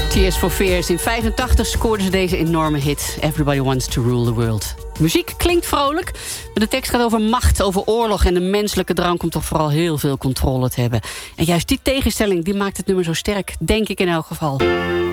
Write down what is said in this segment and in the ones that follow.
Tears for Fears. In 85 scoorden ze deze enorme hit. Everybody wants to rule the world. Muziek klinkt vrolijk, maar de tekst gaat over macht, over oorlog en de menselijke drang om toch vooral heel veel controle te hebben. En juist die tegenstelling die maakt het nummer zo sterk, denk ik in elk geval.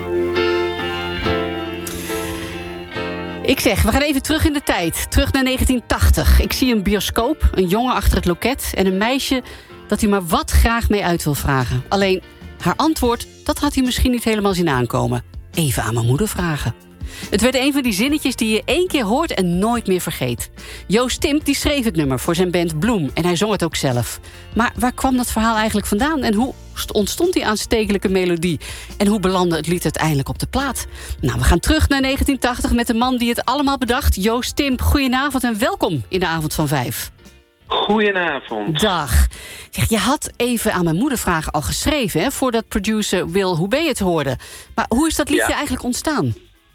Ik zeg, we gaan even terug in de tijd. Terug naar 1980. Ik zie een bioscoop, een jongen achter het loket en een meisje dat hij maar wat graag mee uit wil vragen. Alleen, haar antwoord, dat had hij misschien niet helemaal zien aankomen. Even aan mijn moeder vragen. Het werd een van die zinnetjes die je 1 keer hoort en nooit meer vergeet. Joost Timp die schreef het nummer voor zijn band Bloem en hij zong het ook zelf. Maar waar kwam dat verhaal eigenlijk vandaan en hoe ontstond die aanstekelijke melodie? En hoe belandde het lied uiteindelijk op de plaat? Nou, we gaan terug naar 1980 met de man die het allemaal bedacht. Joost Timp, goedenavond en welkom in de Avond van 5. Goedenavond. Dag. Zeg, je had even aan mijn moeder vragen al geschreven, hè, voordat producer Wil Hoebe het hoorde. Maar hoe is dat liedje eigenlijk ontstaan?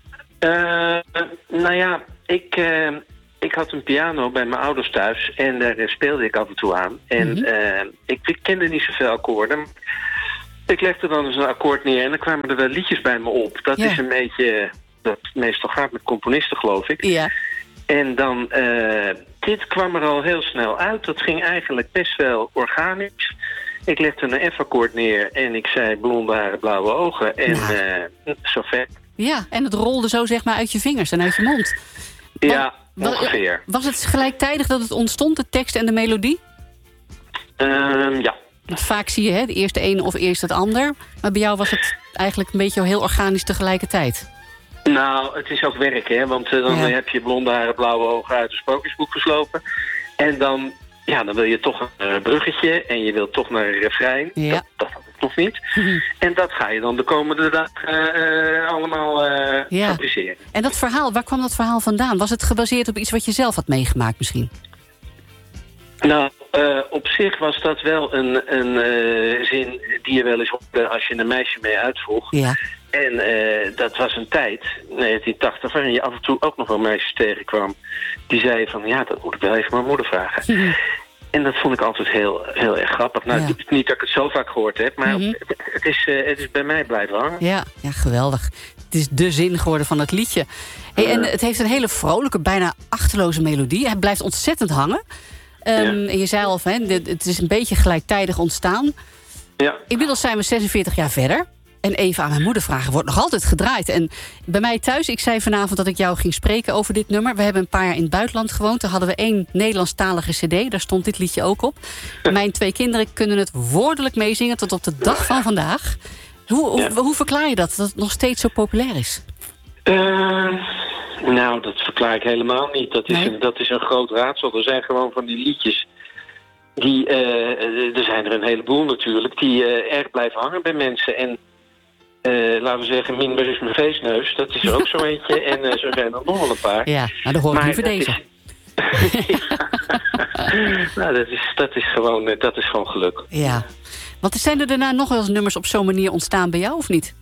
Nou ja, ik had een piano bij mijn ouders thuis en daar speelde ik af en toe aan. En ik kende niet zoveel akkoorden. Ik legde dan eens een akkoord neer en dan kwamen er wel liedjes bij me op. Dat is een beetje, dat meestal gaat met componisten, geloof ik. Ja. En dan, dit kwam er al heel snel uit. Dat ging eigenlijk best wel organisch. Ik legde een F-akkoord neer en ik zei blonde haren, blauwe ogen. En zo ver. Ja, en het rolde zo zeg maar uit je vingers en uit je mond. Ja, ongeveer. Was het gelijktijdig dat het ontstond, de tekst en de melodie? Ja. Want vaak zie je, hè, de eerst de ene of eerst het ander. Maar bij jou was het eigenlijk een beetje heel organisch tegelijkertijd. Nou, het is ook werk, hè. Want dan heb je blonde haren, blauwe ogen uit een sprookjesboek geslopen. En dan wil je toch een bruggetje en je wilt toch naar een refrein. Ja. Dat had ik nog niet. En dat ga je dan de komende dag allemaal fabriceren. En dat verhaal, waar kwam dat verhaal vandaan? Was het gebaseerd op iets wat je zelf had meegemaakt misschien? Nou, op zich was dat wel een zin die je wel eens hoorde als je een meisje mee uitvroeg. Ja. En dat was een tijd, 1980, waarin je af en toe ook nog wel meisjes tegenkwam. Die zeiden van, ja, dat moet ik wel even mijn moeder vragen. En dat vond ik altijd heel, heel erg grappig. Nou, niet dat ik het zo vaak gehoord heb, maar het is bij mij blijven hangen. Ja, geweldig. Het is de zin geworden van het liedje. Hey, en het heeft een hele vrolijke, bijna achterloze melodie. Het blijft ontzettend hangen. En je zei al, het is een beetje gelijktijdig ontstaan. Ja. Inmiddels zijn we 46 jaar verder. En even aan mijn moeder vragen wordt nog altijd gedraaid. En bij mij thuis, ik zei vanavond dat ik jou ging spreken over dit nummer. We hebben een paar jaar in het buitenland gewoond. Daar hadden we 1 Nederlandstalige cd. Daar stond dit liedje ook op. Mijn 2 kinderen kunnen het woordelijk meezingen tot op de dag van vandaag. Hoe verklaar je dat het nog steeds zo populair is? Nou, dat verklaar ik helemaal niet. Dat is een groot raadsel. Er zijn gewoon van die liedjes die, er zijn er een heleboel natuurlijk, die erg blijven hangen bij mensen. En laten we zeggen, Minber is mijn feestneus. Dat is er ook zo eentje. En zo zijn er nog wel een paar. Ja, maar dan hoor ik liever deze. Nou, dat is gewoon geluk. Ja. Want zijn er daarna nog wel eens nummers op zo'n manier ontstaan bij jou, of niet?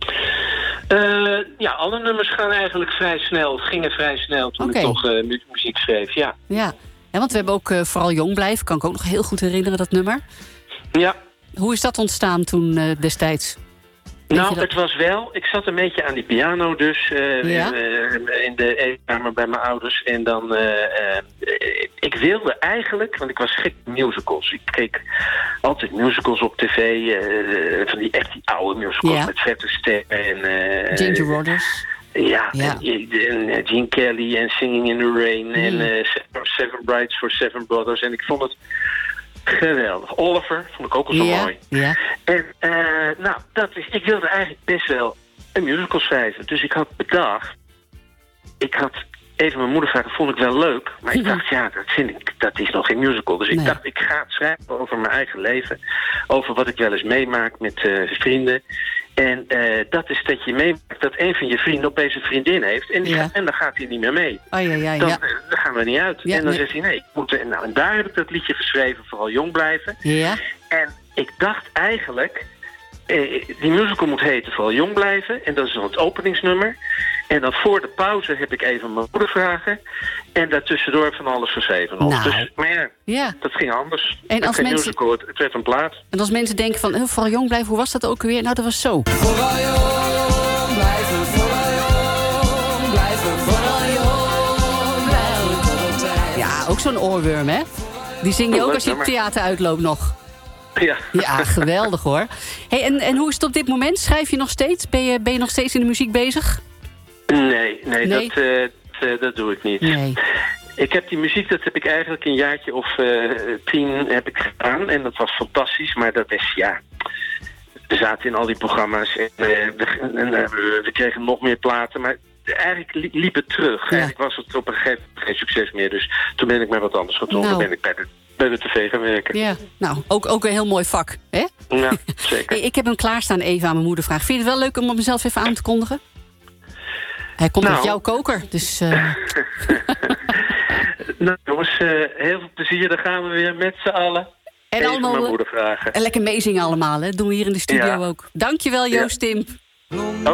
Alle nummers gaan eigenlijk vrij snel. Het gingen vrij snel toen ik nog muziek schreef, ja. Ja, want we hebben ook Vooral Jong Blijven. Kan ik ook nog heel goed herinneren, dat nummer. Ja. Hoe is dat ontstaan toen destijds? Nou, het was wel... Ik zat een beetje aan die piano dus. In de eetkamer bij mijn ouders. En dan... ik wilde eigenlijk... Want ik was gek op musicals. Ik keek altijd musicals op tv. Van die oude musicals met vette sterren. En Ginger Rogers. Ja. En Gene Kelly en Singing in the Rain. En Seven Brides for Seven Brothers. En ik vond het... geweldig. Oliver vond ik ook al zo mooi. Ja. En ik wilde eigenlijk best wel een musical schrijven. Dus ik had bedacht, ik had even mijn moeder vragen, vond ik wel leuk. Maar ik dacht, dat is nog geen musical. Dus ik dacht, ik ga het schrijven over mijn eigen leven. Over wat ik wel eens meemaak met vrienden. En dat is dat je meemaakt dat een van je vrienden opeens een vriendin heeft. En, en dan gaat hij niet meer mee. Dan gaan we niet uit. En dan zegt hij, nee, ik moet... en daar heb ik dat liedje geschreven, Vooral Jong Blijven. Ja. En ik dacht eigenlijk... die musical moet heten Vooral Jong Blijven. En dat is dan het openingsnummer. En dan voor de pauze heb ik even mijn moeder vragen. En daartussendoor van alles geschreven. Nou. Dus, maar dat ging anders. En als mensen... musical, het werd een plaat. En als mensen denken van, Vooral Jong Blijven, hoe was dat ook weer? Nou, dat was zo. Vooral jong ook zo'n oorworm, hè? Die zing je ook als je het theater uitloopt nog. Ja. Ja, geweldig hoor. Hey, en hoe is het op dit moment? Schrijf je nog steeds? Ben je nog steeds in de muziek bezig? Nee? Dat doe ik niet. Nee. Ik heb die muziek, dat heb ik eigenlijk een jaartje of 10 heb ik gedaan. En dat was fantastisch, maar dat is, we zaten in al die programma's en we kregen nog meer platen. Maar eigenlijk liep het terug. Ja. Eigenlijk was het op een gegeven moment geen succes meer. Dus toen ben ik met wat anders gaan doen. Nou. Ben ik bij de tv gaan werken. Ja, nou, ook een heel mooi vak, hè? Ja, zeker. Hey, ik heb hem klaarstaan even aan mijn moeder vragen. Vind je het wel leuk om mezelf even aan te kondigen? Hij komt uit jouw koker, dus... Nou jongens, heel veel plezier. Dan gaan we weer met z'n allen. En even allemaal mijn moeder vragen. En lekker meezingen allemaal, hè? Dat doen we hier in de studio ook. Dankjewel, Joost Timp.